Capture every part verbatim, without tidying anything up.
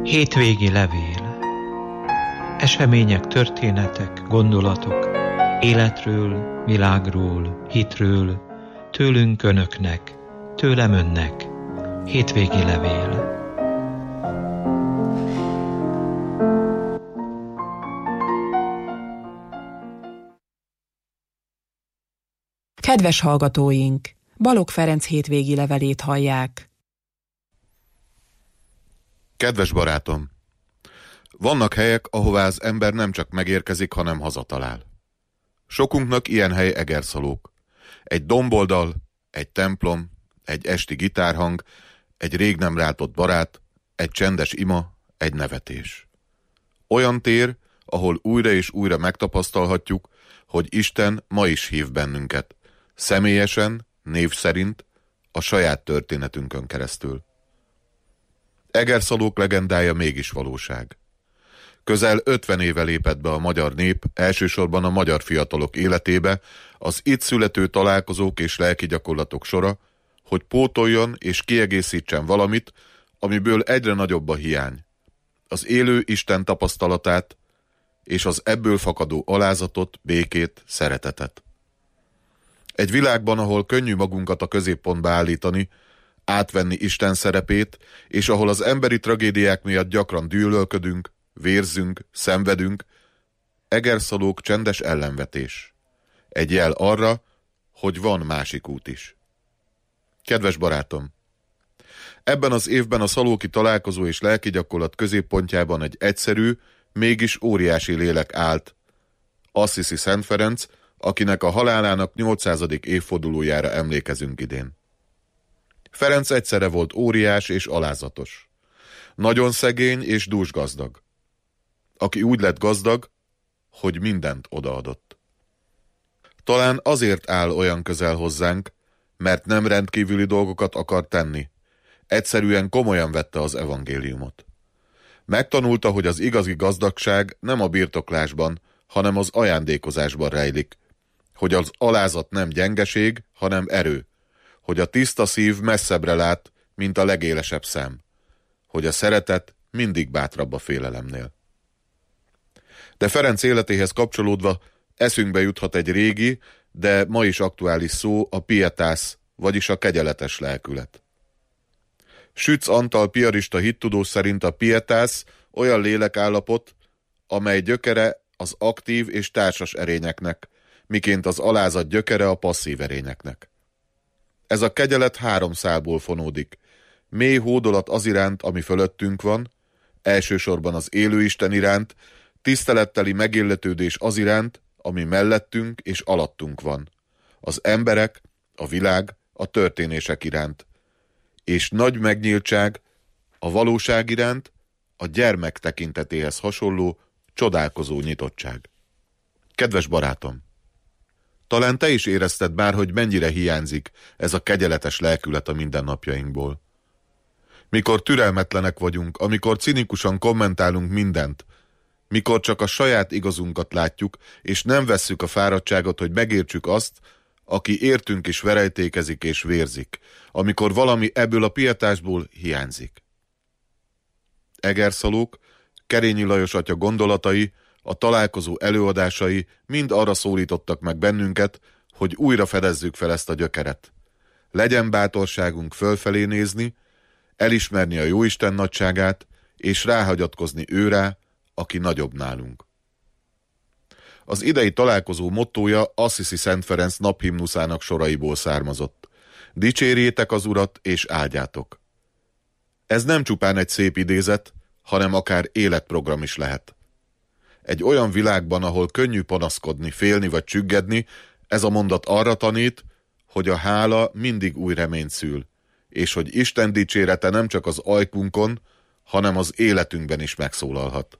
Hétvégi levél. Események, történetek, gondolatok, életről, világról, hitről, tőlünk önöknek, tőlem önnek. Hétvégi levél. Kedves hallgatóink! Balogh Ferenc hétvégi levelét hallják. Kedves barátom! Vannak helyek, ahová az ember nem csak megérkezik, hanem hazatalál. Sokunknak ilyen hely Egerszalók. Egy domboldal, egy templom, egy esti gitárhang, egy rég nem látott barát, egy csendes ima, egy nevetés. Olyan tér, ahol újra és újra megtapasztalhatjuk, hogy Isten ma is hív bennünket. Személyesen, név szerint, a saját történetünkön keresztül. Egerszalók legendája mégis valóság. Közel ötven éve lépett be a magyar nép, elsősorban a magyar fiatalok életébe, az itt születő találkozók és lelki gyakorlatok sora, hogy pótoljon és kiegészítsen valamit, amiből egyre nagyobb a hiány. Az élő Isten tapasztalatát és az ebből fakadó alázatot, békét, szeretetet. Egy világban, ahol könnyű magunkat a középpontba állítani, átvenni Isten szerepét, és ahol az emberi tragédiák miatt gyakran dűlölködünk, vérzünk, szenvedünk, Egerszalók csendes ellenvetés. Egy jel arra, hogy van másik út is. Kedves barátom! Ebben az évben a szalóki találkozó és lelki gyakorlat középpontjában egy egyszerű, mégis óriási lélek állt. Assisi Szent Ferenc, akinek a halálának nyolcszázadik évfordulójára emlékezünk idén. Ferenc egyszerre volt óriás és alázatos. Nagyon szegény és dúsgazdag. Aki úgy lett gazdag, hogy mindent odaadott. Talán azért áll olyan közel hozzánk, mert nem rendkívüli dolgokat akar tenni. Egyszerűen komolyan vette az evangéliumot. Megtanulta, hogy az igazi gazdagság nem a birtoklásban, hanem az ajándékozásban rejlik. Hogy az alázat nem gyengeség, hanem erő. Hogy a tiszta szív messzebbre lát, mint a legélesebb szem. Hogy a szeretet mindig bátrabb a félelemnél. De Ferenc életéhez kapcsolódva eszünkbe juthat egy régi, de ma is aktuális szó, a pietas, vagyis a kegyeletes lelkület. Sütz Antal piarista hittudós szerint a pietas olyan lélekállapot, amely gyökere az aktív és társas erényeknek, miként az alázat gyökere a passzív erényeknek. Ez a kegyelet három szálból fonódik. Mély hódolat az iránt, ami fölöttünk van, elsősorban az élő Isten iránt, tiszteletteli megilletődés az iránt, ami mellettünk és alattunk van. Az emberek, a világ, a történések iránt. És nagy megnyíltság a valóság iránt, a gyermek tekintetéhez hasonló, csodálkozó nyitottság. Kedves barátom! Talán te is érezted már, hogy mennyire hiányzik ez a kegyeletes lelkület a mindennapjainkból. Mikor türelmetlenek vagyunk, amikor cinikusan kommentálunk mindent, mikor csak a saját igazunkat látjuk, és nem vesszük a fáradtságot, hogy megértsük azt, aki értünk is verejtékezik és vérzik, amikor valami ebből a pietásból hiányzik. Egerszalók, Kerényi Lajos atya gondolatai, a találkozó előadásai mind arra szólítottak meg bennünket, hogy újra fedezzük fel ezt a gyökeret. Legyen bátorságunk fölfelé nézni, elismerni a Jóisten nagyságát, és ráhagyatkozni őrá, aki nagyobb nálunk. Az idei találkozó mottója Assisi Szent Ferenc naphimnuszának soraiból származott. Dicsérjétek az Urat, és áldjátok. Ez nem csupán egy szép idézet, hanem akár életprogram is lehet. Egy olyan világban, ahol könnyű panaszkodni, félni vagy csüggedni, ez a mondat arra tanít, hogy a hála mindig új reményt szül, és hogy Isten dicsérete nem csak az ajkunkon, hanem az életünkben is megszólalhat.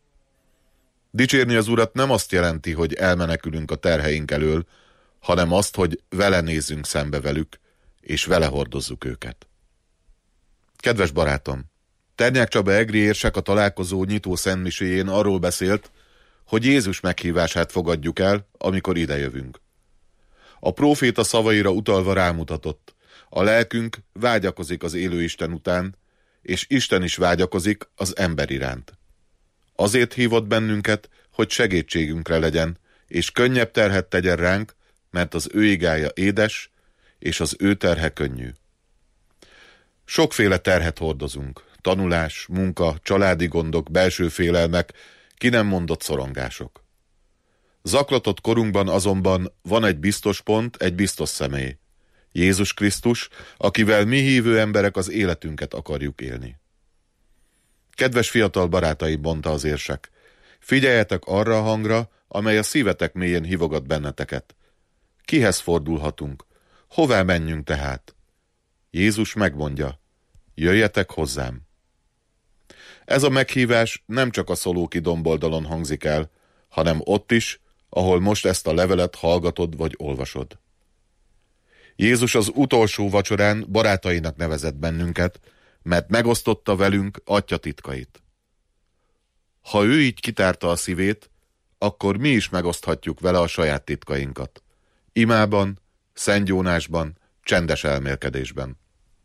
Dicsérni az Urat nem azt jelenti, hogy elmenekülünk a terheink elől, hanem azt, hogy vele nézzünk szembe velük, és vele hordozzuk őket. Kedves barátom! Ternyák Csaba egri érsek a találkozó nyitó szentmiséjén arról beszélt, hogy Jézus meghívását fogadjuk el, amikor idejövünk. A próféta szavaira utalva rámutatott. A lelkünk vágyakozik az élő Isten után, és Isten is vágyakozik az ember iránt. Azért hívott bennünket, hogy segítségünkre legyen, és könnyebb terhet tegyen ránk, mert az ő igája édes, és az ő terhe könnyű. Sokféle terhet hordozunk, tanulás, munka, családi gondok, belső félelmek, ki nem mondott szorongások. Zaklatott korunkban azonban van egy biztos pont, egy biztos személy. Jézus Krisztus, akivel mi hívő emberek az életünket akarjuk élni. Kedves fiatal barátaim, mondta az érsek, figyeljetek arra a hangra, amely a szívetek mélyén hívogat benneteket. Kihez fordulhatunk? Hová menjünk tehát? Jézus megmondja, jöjjetek hozzám. Ez a meghívás nem csak a Szolóki domboldalon hangzik el, hanem ott is, ahol most ezt a levelet hallgatod vagy olvasod. Jézus az utolsó vacsorán barátainak nevezett bennünket, mert megosztotta velünk Atya titkait. Ha ő így kitárta a szívét, akkor mi is megoszthatjuk vele a saját titkainkat. Imában, szentgyónásban, csendes elmélkedésben.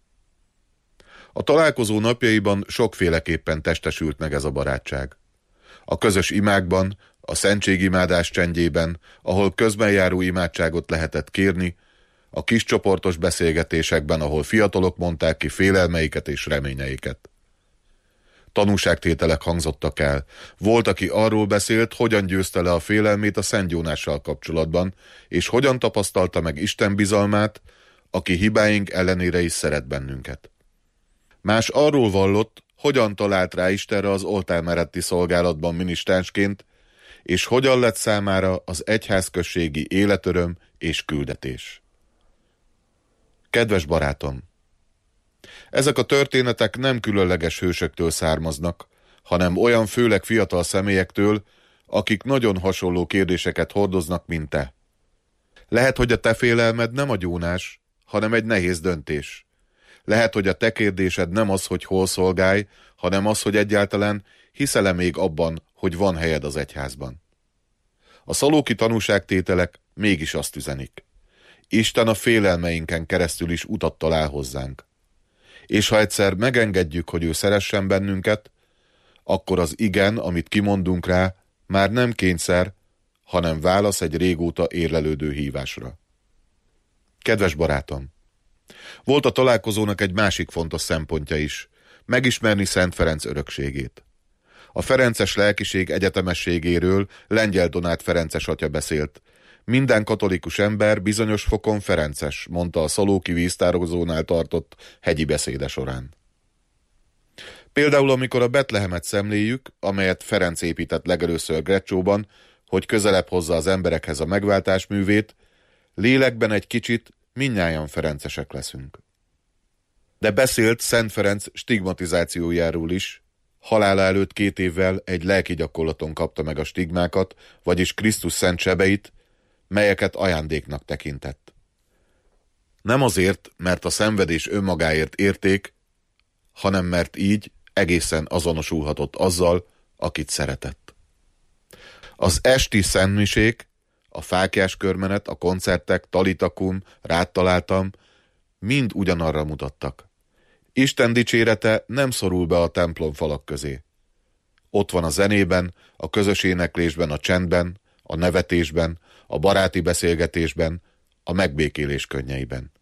A találkozó napjaiban sokféleképpen testesült meg ez a barátság. A közös imákban, a szentségimádás csendjében, ahol közbenjáró imádságot lehetett kérni, a kiscsoportos beszélgetésekben, ahol fiatalok mondták ki félelmeiket és reményeiket. Tanúságtételek hangzottak el. Volt, aki arról beszélt, hogyan győzte le a félelmét a szentgyónással kapcsolatban, és hogyan tapasztalta meg Isten bizalmát, aki hibáink ellenére is szeret bennünket. Más arról vallott, hogyan talált rá Istenre az oltár melletti szolgálatban minisztránsként, és hogyan lett számára az egyházközségi életöröm és küldetés. Kedves barátom! Ezek a történetek nem különleges hősöktől származnak, hanem olyan főleg fiatal személyektől, akik nagyon hasonló kérdéseket hordoznak, mint te. Lehet, hogy a te félelmed nem a gyónás, hanem egy nehéz döntés. Lehet, hogy a te kérdésed nem az, hogy hol szolgálj, hanem az, hogy egyáltalán hiszel-e még abban, hogy van helyed az egyházban. A szalóki tanúságtételek mégis azt üzenik. Isten a félelmeinken keresztül is utat talál hozzánk. És ha egyszer megengedjük, hogy ő szeressen bennünket, akkor az igen, amit kimondunk rá, már nem kényszer, hanem válasz egy régóta érlelődő hívásra. Kedves barátom! Volt a találkozónak egy másik fontos szempontja is, megismerni Szent Ferenc örökségét. A ferences lelkiség egyetemességéről Lengyel Donát ferences atya beszélt. Minden katolikus ember bizonyos fokon ferences, mondta a szalóki víztározónál tartott hegyi beszéde során. Például amikor a Betlehemet szemléljük, amelyet Ferenc épített legelőször Grecsóban, hogy közelebb hozza az emberekhez a megváltás művét, lélekben egy kicsit mindnyájan ferencesek leszünk. De beszélt Szent Ferenc stigmatizációjáról is, halála előtt két évvel egy lelki gyakorlaton kapta meg a stigmákat, vagyis Krisztus szent sebeit, melyeket ajándéknak tekintett. Nem azért, mert a szenvedés önmagáért érték, hanem mert így egészen azonosulhatott azzal, akit szeretett. Az esti szentmisék, a fáklyás körmenet, a koncertek, talitakum, rád találtam, mind ugyanarra mutattak. Isten dicsérete nem szorul be a templom falak közé. Ott van a zenében, a közös éneklésben, a csendben, a nevetésben, a baráti beszélgetésben, a megbékélés könnyeiben.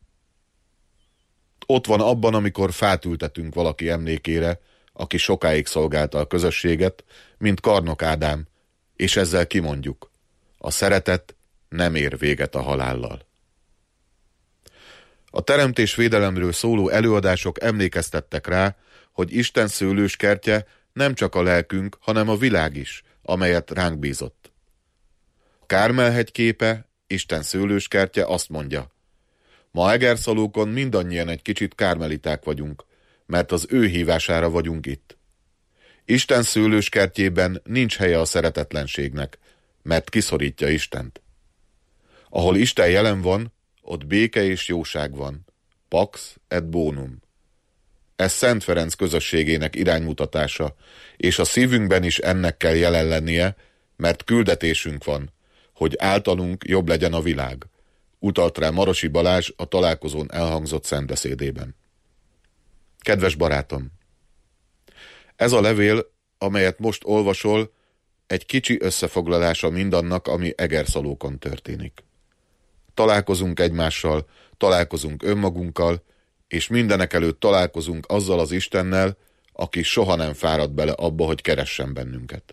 Ott van abban, amikor fát ültetünk valaki emlékére, aki sokáig szolgálta a közösséget, mint Karnok Ádám, és ezzel kimondjuk, a szeretet nem ér véget a halállal. A teremtés védelemről szóló előadások emlékeztettek rá, hogy Isten szőlőskertje nem csak a lelkünk, hanem a világ is, amelyet ránk bízott. Kármelhegy képe, Isten szőlőskertje azt mondja, ma Egerszalókon mindannyian egy kicsit kármeliták vagyunk, mert az ő hívására vagyunk itt. Isten szőlőskertjében nincs helye a szeretetlenségnek, mert kiszorítja Istent. Ahol Isten jelen van, ott béke és jóság van. Pax et bonum. Ez Szent Ferenc közösségének iránymutatása, és a szívünkben is ennek kell jelen lennie, mert küldetésünk van, hogy általunk jobb legyen a világ, utalt rá Marosi Balázs a találkozón elhangzott szentbeszédében. Kedves barátom! Ez a levél, amelyet most olvasol, egy kicsi összefoglalása mindannak, ami Egerszalókon történik. Találkozunk egymással, találkozunk önmagunkkal, és mindenekelőtt találkozunk azzal az Istennel, aki soha nem fárad bele abba, hogy keressen bennünket.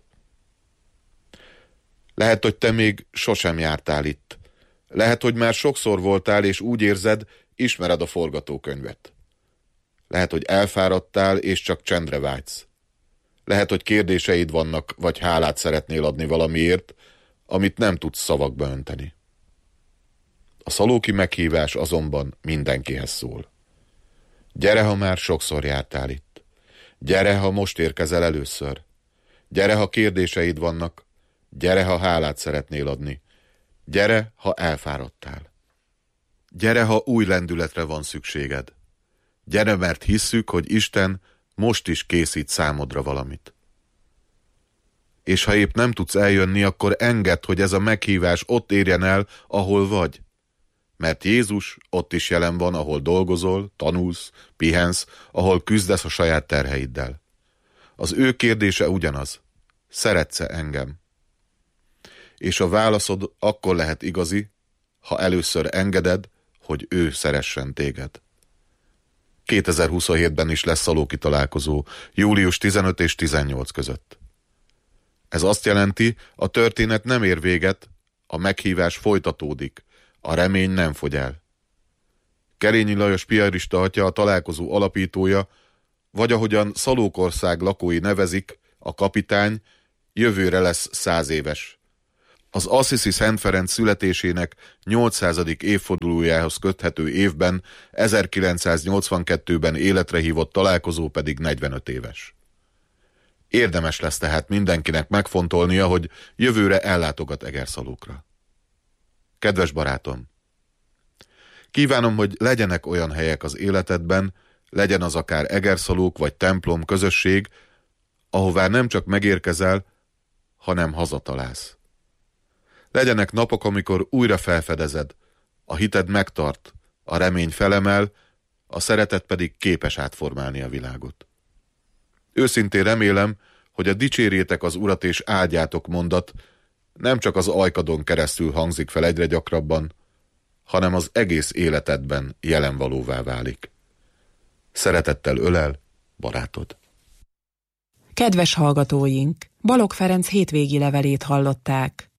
Lehet, hogy te még sosem jártál itt. Lehet, hogy már sokszor voltál, és úgy érzed, ismered a forgatókönyvet. Lehet, hogy elfáradtál, és csak csendre vágysz. Lehet, hogy kérdéseid vannak, vagy hálát szeretnél adni valamiért, amit nem tudsz szavakba önteni. A szalóki meghívás azonban mindenkihez szól. Gyere, ha már sokszor jártál itt. Gyere, ha most érkezel először. Gyere, ha kérdéseid vannak. Gyere, ha hálát szeretnél adni. Gyere, ha elfáradtál. Gyere, ha új lendületre van szükséged. Gyere, mert hisszük, hogy Isten most is készít számodra valamit. És ha épp nem tudsz eljönni, akkor engedd, hogy ez a meghívás ott érjen el, ahol vagy. Mert Jézus ott is jelen van, ahol dolgozol, tanulsz, pihensz, ahol küzdesz a saját terheiddel. Az ő kérdése ugyanaz. Szeretsz-e engem? És a válaszod akkor lehet igazi, ha először engeded, hogy ő szeressen téged. kétezer-huszonhétben is lesz szalóki találkozó, július tizenöt és tizennyolc között. Ez azt jelenti, a történet nem ér véget, a meghívás folytatódik, a remény nem fogy el. Kerényi Lajos piarista atya, a találkozó alapítója, vagy ahogyan Szalókország lakói nevezik, a kapitány, jövőre lesz száz éves. Az Assisi Szent Ferenc születésének nyolcszázadik évfordulójához köthető évben, ezerkilencszáznyolcvankettőben életre hívott találkozó pedig negyvenöt éves. Érdemes lesz tehát mindenkinek megfontolnia, hogy jövőre ellátogat Egerszalókra. Kedves barátom! Kívánom, hogy legyenek olyan helyek az életedben, legyen az akár Egerszalók vagy templom, közösség, ahová nem csak megérkezel, hanem hazatalálsz. Legyenek napok, amikor újra felfedezed, a hited megtart, a remény felemel, a szeretet pedig képes átformálni a világot. Őszintén remélem, hogy a dicsérjétek az Urat és áldjátok mondat nem csak az ajkadon keresztül hangzik fel egyre gyakrabban, hanem az egész életedben jelenvalóvá válik. Szeretettel ölel, barátod. Kedves hallgatóink! Balogh Ferenc hétvégi levelét hallották.